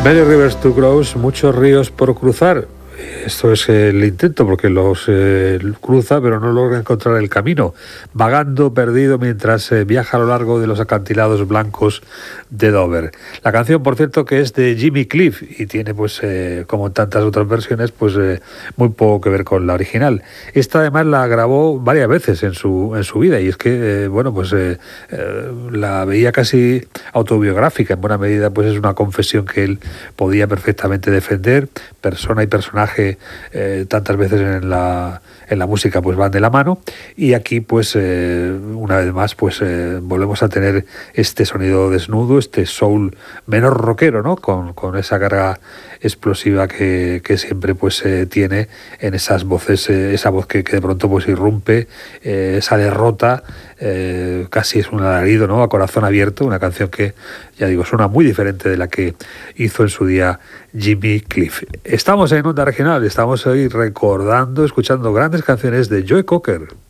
Many rivers to cross, muchos ríos por cruzar. Esto es el intento, porque los cruza, pero no logra encontrar el camino, vagando perdido mientras viaja a lo largo de los acantilados blancos de Dover. La canción, por cierto, que es de Jimmy Cliff y tiene, pues, como en tantas otras versiones, pues muy poco que ver con la original. Esta, además, la grabó varias veces en su vida, y es que, la veía casi autobiográfica. En buena medida, pues es una confesión que él podía perfectamente defender. Persona y personaje tantas veces en la música pues van de la mano, y aquí pues una vez más pues volvemos a tener este sonido desnudo, este soul menos rockero, ¿no? Con esa carga explosiva que siempre pues tiene en esas voces, esa voz que de pronto pues irrumpe, esa derrota, casi es un alarido, ¿no? A corazón abierto, una canción que, ya digo, suena muy diferente de la que hizo en su día Jimmy Cliff. Estamos en Onda Regional, estamos hoy recordando, escuchando grandes canciones de Joe Cocker.